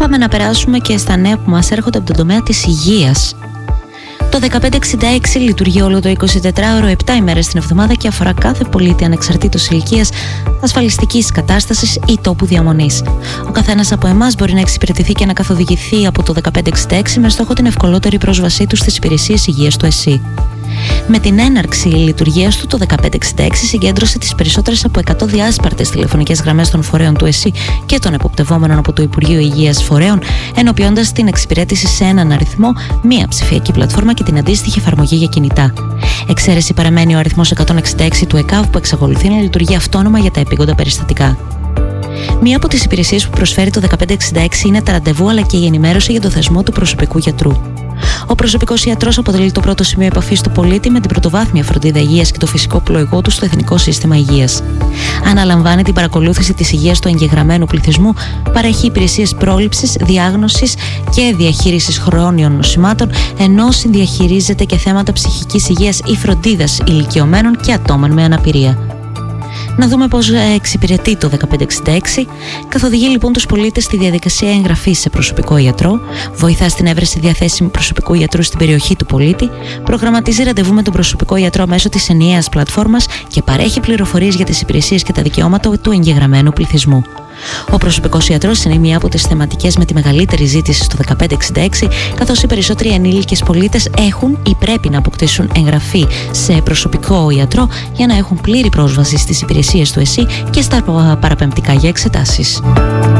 Πάμε να περάσουμε και στα νέα που μας έρχονται από τον τομέα της υγείας. Το 1566 λειτουργεί όλο το 24ωρο, 7 ημέρες την εβδομάδα και αφορά κάθε πολίτη ανεξαρτήτως ηλικίας, ασφαλιστικής κατάστασης ή τόπου διαμονής. Ο καθένας από εμάς μπορεί να εξυπηρετηθεί και να καθοδηγηθεί από το 1566 με στόχο την ευκολότερη πρόσβασή του στις υπηρεσίες υγείας του ΕΣΥ. Με την έναρξη λειτουργίας του, το 1566 συγκέντρωσε τις περισσότερες από 100 διάσπαρτες τηλεφωνικές γραμμές των φορέων του ΕΣΥ και των εποπτευόμενων από το Υπουργείο Υγείας φορέων, ενοποιώντας την εξυπηρέτηση σε έναν αριθμό, μία ψηφιακή πλατφόρμα και την αντίστοιχη εφαρμογή για κινητά. Εξαίρεση παραμένει ο αριθμός 166 του ΕΚΑΒ που εξακολουθεί να λειτουργεί αυτόνομα για τα επίγοντα περιστατικά. Μία από τις υπηρεσίες που προσφέρει το 1566 είναι τα ραντεβού αλλά και η ενημέρωση για το θεσμό του προσωπικού γιατρού. Ο προσωπικός ιατρός αποτελεί το πρώτο σημείο επαφής του πολίτη με την πρωτοβάθμια φροντίδα υγείας και το φυσικό πλοηγό του στο Εθνικό Σύστημα Υγείας. Αναλαμβάνει την παρακολούθηση της υγείας του εγγεγραμμένου πληθυσμού, παρέχει υπηρεσίες πρόληψης, διάγνωσης και διαχείρισης χρόνιων νοσημάτων, ενώ συνδιαχειρίζεται και θέματα ψυχικής υγείας ή φροντίδας ηλικιωμένων και ατόμων με αναπηρία. Να δούμε πώς εξυπηρετεί το 1566. Καθοδηγεί λοιπόν τους πολίτες στη διαδικασία εγγραφής σε προσωπικό ιατρό, βοηθά στην έβρεση διαθέσιμου προσωπικού ιατρού στην περιοχή του πολίτη, προγραμματίζει ραντεβού με τον προσωπικό ιατρό μέσω της ενιαίας πλατφόρμας και παρέχει πληροφορίες για τις υπηρεσίες και τα δικαιώματα του εγγεγραμμένου πληθυσμού. Ο προσωπικός ιατρός είναι μία από τις θεματικές με τη μεγαλύτερη ζήτηση στο 1566, καθώς οι περισσότεροι ενήλικες πολίτες έχουν ή πρέπει να αποκτήσουν εγγραφή σε προσωπικό ιατρό για να έχουν πλήρη πρόσβαση στις υπηρεσίες του ΕΣΥ και στα παραπεμπτικά για εξετάσεις.